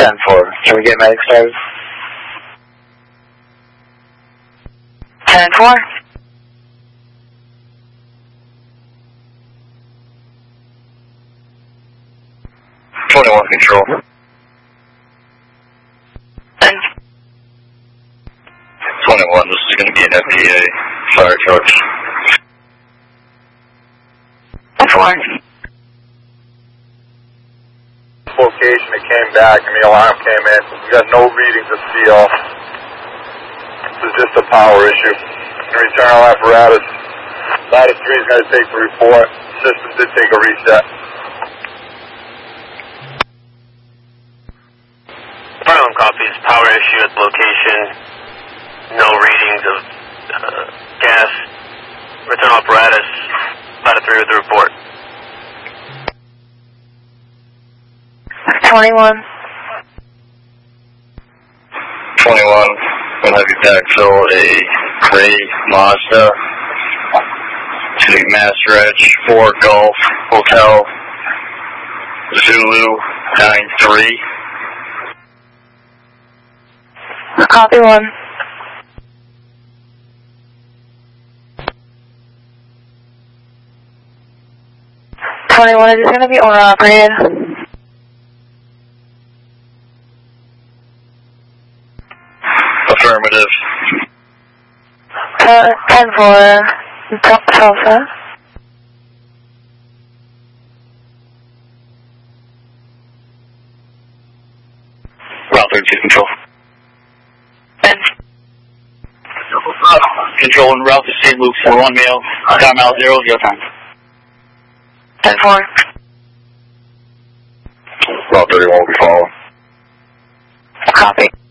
10-4. Can we get medic started? 10-4. 21 control. 21, this is going to be an FDA fire truck. 4. Location, it came back and the alarm came in. We got no readings of CO. This is just a power issue. In return all apparatus. Ladder 3 is going to take the report. System did take a reset. Brown copies, power issue at the location. No readings of gas. Return apparatus. Ladder 3 with the report. 21. 21, we'll have you backfill a gray Mazda to Mass Reg 4 Golf Hotel Zulu 93. Copy 1. 21, is this going to be owner operated? Affirmative. 10-4. Tulsa. Route 32 control. 10. Control en route to St. Luke 41 mail. Time out 0, your time. 10-4. Route 31 will be following. Copy.